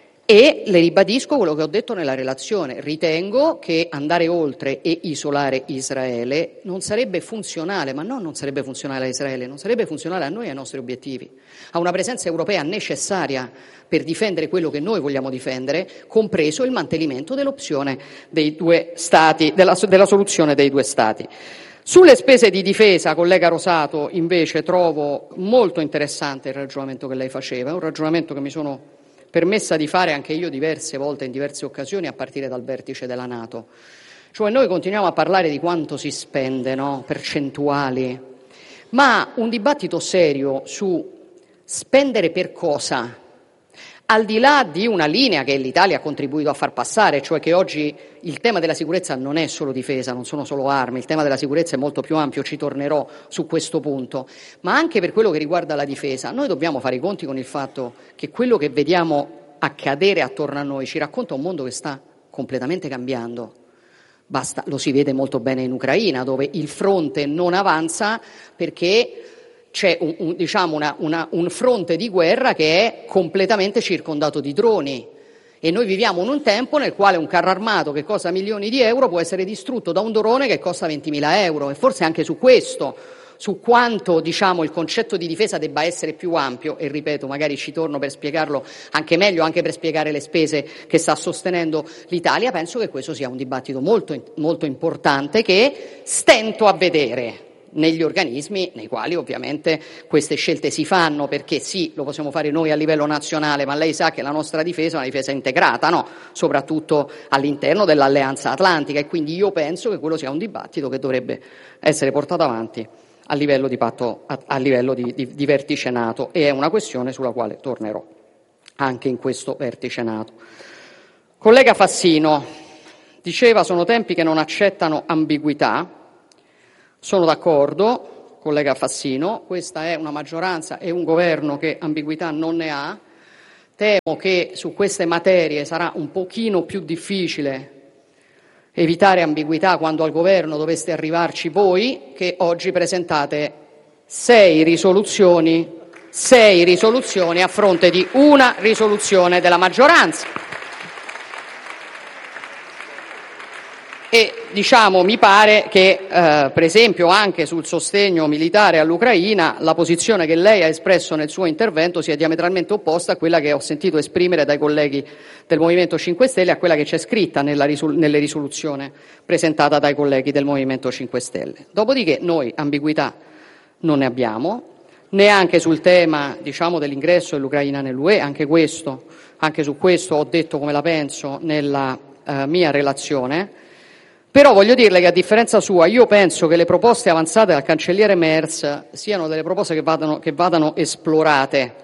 E le ribadisco quello che ho detto nella relazione, ritengo che andare oltre e isolare Israele non sarebbe funzionale, ma non sarebbe funzionale a Israele, non sarebbe funzionale a noi e ai nostri obiettivi, a una presenza europea necessaria per difendere quello che noi vogliamo difendere, compreso il mantenimento dell'opzione dei due Stati, della soluzione dei due Stati. Sulle spese di difesa, collega Rosato, invece trovo molto interessante il ragionamento che lei faceva, è un ragionamento che mi sono permessa di fare anche io diverse volte, in diverse occasioni, a partire dal vertice della NATO. Cioè noi continuiamo a parlare di quanto si spende, no? Percentuali, ma un dibattito serio su spendere per cosa, al di là di una linea che l'Italia ha contribuito a far passare, cioè che oggi il tema della sicurezza non è solo difesa, non sono solo armi, il tema della sicurezza è molto più ampio, ci tornerò su questo punto, ma anche per quello che riguarda la difesa, noi dobbiamo fare i conti con il fatto che quello che vediamo accadere attorno a noi ci racconta un mondo che sta completamente cambiando. Lo si vede molto bene in Ucraina, dove il fronte non avanza perché c'è un fronte di guerra che è completamente circondato di droni. E noi viviamo in un tempo nel quale un carro armato che costa milioni di euro può essere distrutto da un drone che costa 20.000 euro. E forse anche su questo, su quanto il concetto di difesa debba essere più ampio, e ripeto, magari ci torno per spiegarlo anche meglio, anche per spiegare le spese che sta sostenendo l'Italia, penso che questo sia un dibattito molto, molto importante che stento a vedere negli organismi nei quali ovviamente queste scelte si fanno, perché sì, lo possiamo fare noi a livello nazionale, ma lei sa che la nostra difesa è una difesa integrata, no? Soprattutto all'interno dell'Alleanza Atlantica, e quindi io penso che quello sia un dibattito che dovrebbe essere portato avanti a livello di patto, a livello di vertice NATO, e è una questione sulla quale tornerò anche in questo vertice NATO. Collega Fassino diceva: sono tempi che non accettano ambiguità. Sono d'accordo, collega Fassino, questa è una maggioranza e un governo che ambiguità non ne ha. Temo che su queste materie sarà un pochino più difficile evitare ambiguità quando al governo doveste arrivarci voi, che oggi presentate 6 risoluzioni a fronte di una risoluzione della maggioranza. E mi pare che per esempio anche sul sostegno militare all'Ucraina la posizione che lei ha espresso nel suo intervento sia diametralmente opposta a quella che ho sentito esprimere dai colleghi del Movimento 5 Stelle, a quella che c'è scritta nelle risoluzioni presentata dai colleghi del Movimento 5 Stelle. Dopodiché noi ambiguità non ne abbiamo, neanche sul tema dell'ingresso dell'Ucraina nell'UE, anche su questo ho detto come la penso nella mia relazione. Però voglio dirle che, a differenza sua, io penso che le proposte avanzate dal cancelliere Merz siano delle proposte che vadano esplorate.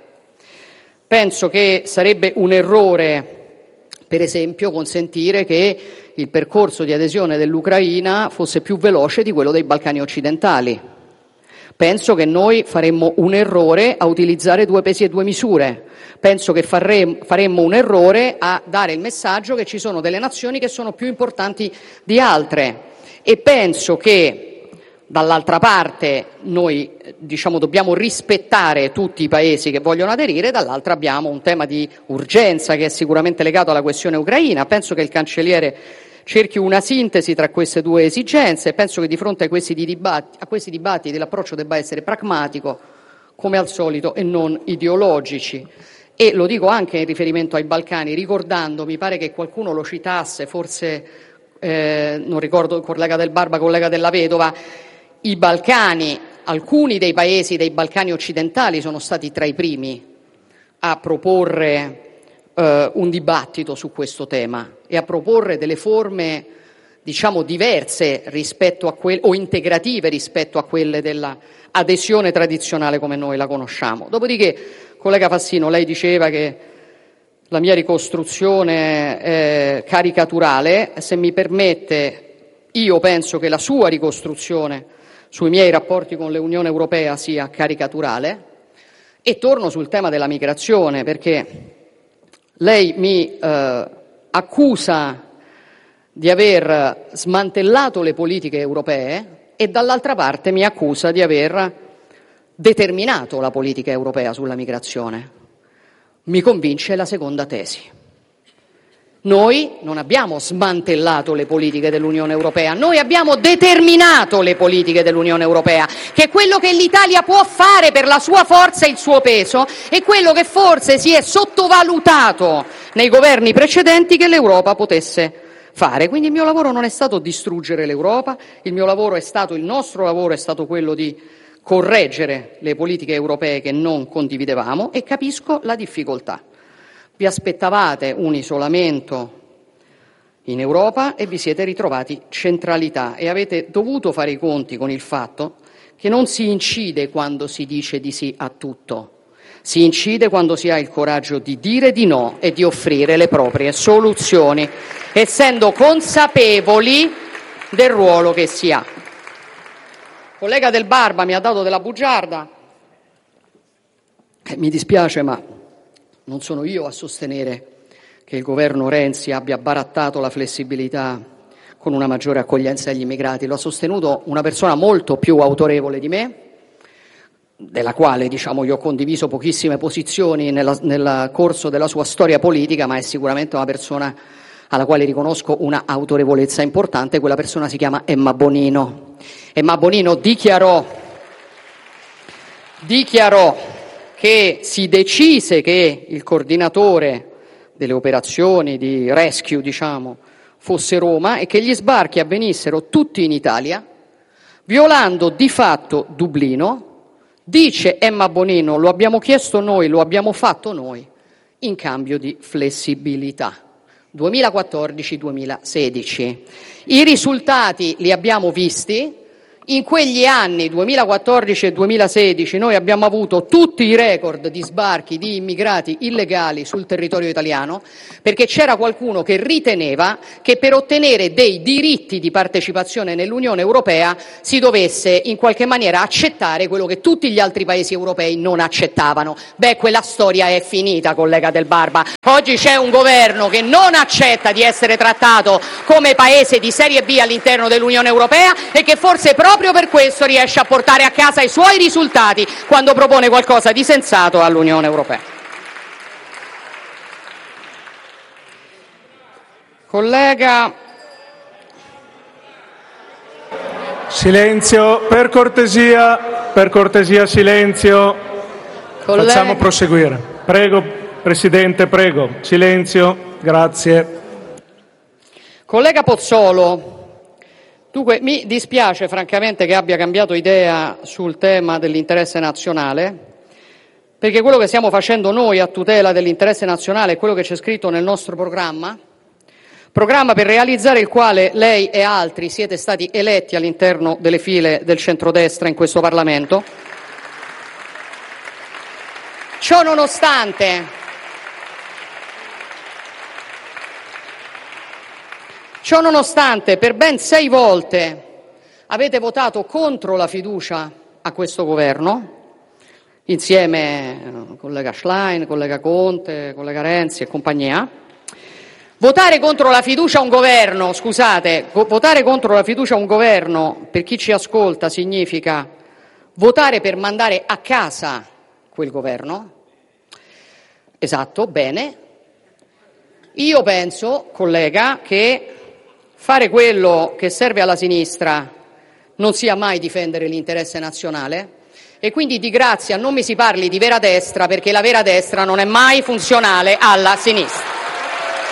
Penso che sarebbe un errore, per esempio, consentire che il percorso di adesione dell'Ucraina fosse più veloce di quello dei Balcani occidentali. Penso che noi faremmo un errore a utilizzare 2 pesi e 2 misure. Penso che faremmo un errore a dare il messaggio che ci sono delle nazioni che sono più importanti di altre, e penso che dall'altra parte noi dobbiamo rispettare tutti i paesi che vogliono aderire, dall'altra abbiamo un tema di urgenza che è sicuramente legato alla questione ucraina. Penso che il cancelliere cerchi una sintesi tra queste 2 esigenze, e penso che di fronte a questi dibattiti l'approccio debba essere pragmatico, come al solito, e non ideologici. E lo dico anche in riferimento ai Balcani, ricordando, mi pare che qualcuno lo citasse, forse non ricordo, collega Del Barba, collega Della Vedova, i Balcani, alcuni dei paesi dei Balcani occidentali sono stati tra i primi a proporre un dibattito su questo tema e a proporre delle forme diverse rispetto a o integrative rispetto a quelle dell'adesione tradizionale come noi la conosciamo. Dopodiché, collega Fassino, lei diceva che la mia ricostruzione è caricaturale. Se mi permette, io penso che la sua ricostruzione sui miei rapporti con l'Unione Europea sia caricaturale. E torno sul tema della migrazione, perché lei mi accusa di aver smantellato le politiche europee e dall'altra parte mi accusa di aver determinato la politica europea sulla migrazione. Mi convince la seconda tesi. Noi non abbiamo smantellato le politiche dell'Unione Europea, noi abbiamo determinato le politiche dell'Unione Europea, che è quello che l'Italia può fare per la sua forza e il suo peso, e quello che forse si è sottovalutato nei governi precedenti che l'Europa potesse fare. Quindi il mio lavoro non è stato distruggere l'Europa, il nostro lavoro è stato quello di correggere le politiche europee che non condividevamo, e capisco la difficoltà. Vi aspettavate un isolamento in Europa e vi siete ritrovati centralità, e avete dovuto fare i conti con il fatto che non si incide quando si dice di sì a tutto, si incide quando si ha il coraggio di dire di no e di offrire le proprie soluzioni, essendo consapevoli del ruolo che si ha. Collega Del Barba mi ha dato della bugiarda, mi dispiace, ma non sono io a sostenere che il governo Renzi abbia barattato la flessibilità con una maggiore accoglienza agli immigrati. Lo ha sostenuto una persona molto più autorevole di me, della quale io ho condiviso pochissime posizioni nel corso della sua storia politica, ma è sicuramente una persona alla quale riconosco una autorevolezza importante. Quella persona si chiama Emma Bonino. Emma Bonino dichiarò che si decise che il coordinatore delle operazioni di rescue, fosse Roma, e che gli sbarchi avvenissero tutti in Italia, violando di fatto Dublino. Dice Emma Bonino: lo abbiamo chiesto noi, lo abbiamo fatto noi, in cambio di flessibilità. 2014-2016. I risultati li abbiamo visti. In quegli anni, 2014 e 2016, noi abbiamo avuto tutti i record di sbarchi di immigrati illegali sul territorio italiano, perché c'era qualcuno che riteneva che per ottenere dei diritti di partecipazione nell'Unione Europea si dovesse in qualche maniera accettare quello che tutti gli altri paesi europei non accettavano. Quella storia è finita, collega Del Barba. Oggi c'è un governo che non accetta di essere trattato come paese di serie B all'interno dell'Unione Europea e che forse proprio per questo riesce a portare a casa i suoi risultati quando propone qualcosa di sensato all'Unione Europea. Collega. Silenzio, per cortesia, silenzio. Collega. Facciamo proseguire. Prego, Presidente, prego. Silenzio, grazie. Collega Pozzolo. Dunque, mi dispiace francamente che abbia cambiato idea sul tema dell'interesse nazionale, perché quello che stiamo facendo noi a tutela dell'interesse nazionale è quello che c'è scritto nel nostro programma per realizzare il quale lei e altri siete stati eletti all'interno delle file del centrodestra in questo Parlamento. Ciò nonostante, per ben 6 volte avete votato contro la fiducia a questo governo, insieme collega Schlein, collega Conte, collega Renzi e compagnia. Votare contro la fiducia a un governo, per chi ci ascolta, significa votare per mandare a casa quel governo. Esatto, bene. Io penso, collega, che fare quello che serve alla sinistra non sia mai difendere l'interesse nazionale, e quindi di grazia non mi si parli di vera destra, perché la vera destra non è mai funzionale alla sinistra.